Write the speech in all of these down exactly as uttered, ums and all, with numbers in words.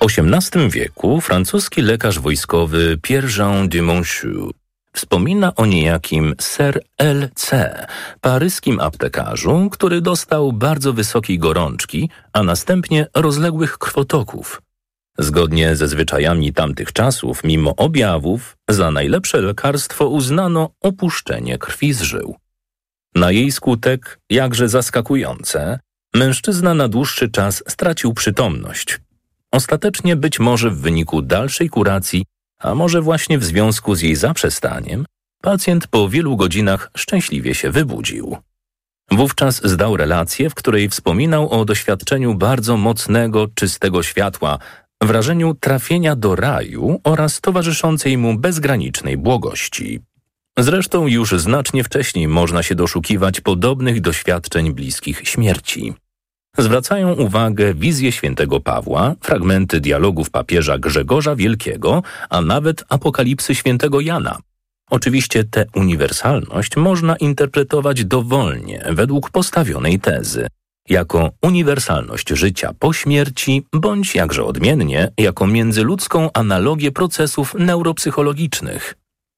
osiemnastym wieku francuski lekarz wojskowy Pierre-Jean de Monchaux wspomina o niejakim Sir L C, paryskim aptekarzu, który dostał bardzo wysokiej gorączki, a następnie rozległych krwotoków. Zgodnie ze zwyczajami tamtych czasów, mimo objawów, za najlepsze lekarstwo uznano opuszczenie krwi z żył. Na jej skutek, jakże zaskakujące, mężczyzna na dłuższy czas stracił przytomność. Ostatecznie być może w wyniku dalszej kuracji, a może właśnie w związku z jej zaprzestaniem, pacjent po wielu godzinach szczęśliwie się wybudził. Wówczas zdał relację, w której wspominał o doświadczeniu bardzo mocnego, czystego światła, wrażeniu trafienia do raju oraz towarzyszącej mu bezgranicznej błogości. Zresztą już znacznie wcześniej można się doszukiwać podobnych doświadczeń bliskich śmierci. Zwracają uwagę wizje świętego Pawła, fragmenty dialogów papieża Grzegorza Wielkiego, a nawet apokalipsy świętego Jana. Oczywiście tę uniwersalność można interpretować dowolnie, według postawionej tezy, jako uniwersalność życia po śmierci, bądź jakże odmiennie, jako międzyludzką analogię procesów neuropsychologicznych.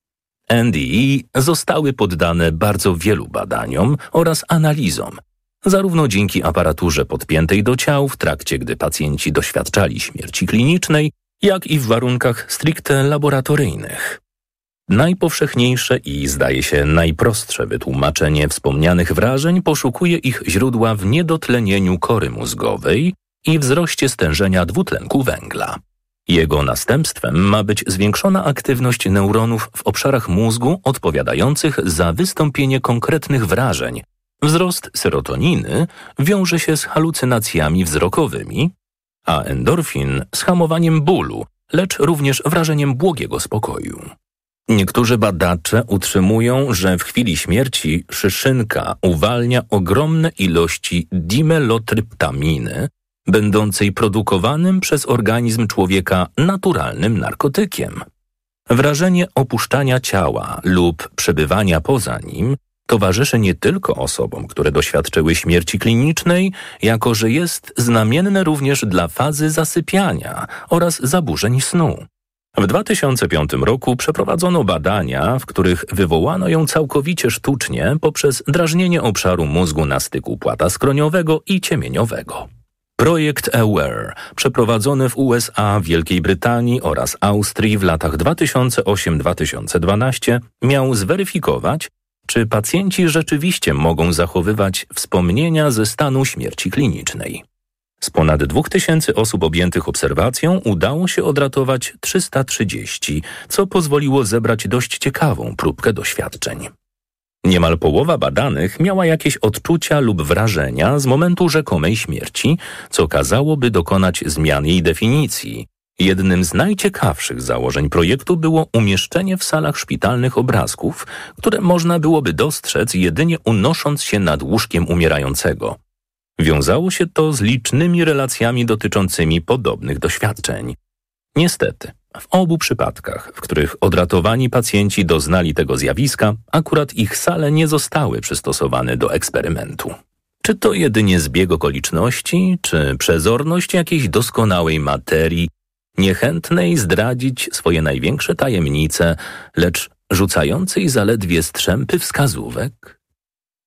N D E zostały poddane bardzo wielu badaniom oraz analizom, zarówno dzięki aparaturze podpiętej do ciał w trakcie, gdy pacjenci doświadczali śmierci klinicznej, jak i w warunkach stricte laboratoryjnych. Najpowszechniejsze i, zdaje się, najprostsze wytłumaczenie wspomnianych wrażeń poszukuje ich źródła w niedotlenieniu kory mózgowej i wzroście stężenia dwutlenku węgla. Jego następstwem ma być zwiększona aktywność neuronów w obszarach mózgu odpowiadających za wystąpienie konkretnych wrażeń. Wzrost serotoniny wiąże się z halucynacjami wzrokowymi, a endorfin z hamowaniem bólu, lecz również wrażeniem błogiego spokoju. Niektórzy badacze utrzymują, że w chwili śmierci szyszynka uwalnia ogromne ilości dimelotryptaminy, będącej produkowanym przez organizm człowieka naturalnym narkotykiem. Wrażenie opuszczania ciała lub przebywania poza nim towarzyszy nie tylko osobom, które doświadczyły śmierci klinicznej, jako że jest znamienne również dla fazy zasypiania oraz zaburzeń snu. W dwa tysiące piątym roku przeprowadzono badania, w których wywołano ją całkowicie sztucznie poprzez drażnienie obszaru mózgu na styku płata skroniowego i ciemieniowego. Projekt AWARE, przeprowadzony w U S A, Wielkiej Brytanii oraz Austrii w latach dwa tysiące ósmym do dwa tysiące dwunastego, miał zweryfikować, czy pacjenci rzeczywiście mogą zachowywać wspomnienia ze stanu śmierci klinicznej. Z ponad dwóch tysięcy osób objętych obserwacją udało się odratować trzysta trzydzieści, co pozwoliło zebrać dość ciekawą próbkę doświadczeń. Niemal połowa badanych miała jakieś odczucia lub wrażenia z momentu rzekomej śmierci, co kazałoby dokonać zmian jej definicji. Jednym z najciekawszych założeń projektu było umieszczenie w salach szpitalnych obrazków, które można byłoby dostrzec jedynie unosząc się nad łóżkiem umierającego. Wiązało się to z licznymi relacjami dotyczącymi podobnych doświadczeń. Niestety, w obu przypadkach, w których odratowani pacjenci doznali tego zjawiska, akurat ich sale nie zostały przystosowane do eksperymentu. Czy to jedynie zbieg okoliczności, czy przezorność jakiejś doskonałej materii, niechętnej zdradzić swoje największe tajemnice, lecz rzucającej zaledwie strzępy wskazówek?